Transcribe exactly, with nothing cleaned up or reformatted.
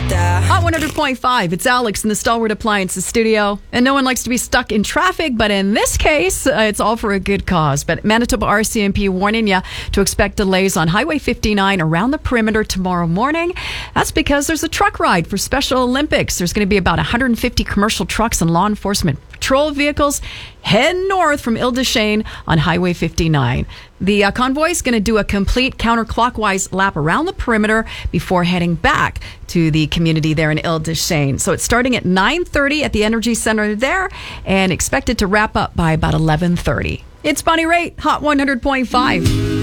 Hot one hundred point five. It's Alex in the Stalwart Appliances studio. And no one likes to be stuck in traffic, but in this case, uh, it's all for a good cause. But Manitoba R C M P warning you to expect delays on Highway fifty-nine around the perimeter tomorrow morning. That's because there's a truck ride for Special Olympics. There's going to be about one hundred fifty commercial trucks and law enforcement patrol vehicles heading north from Ile des Chênes on Highway fifty-nine. The uh, convoy is going to do a complete counterclockwise lap around the perimeter before heading back to the community there in Ile des Chênes. So it's starting at nine thirty at the Energy Center there and expected to wrap up by about eleven thirty. It's Bonnie Raitt, Hot one hundred point five.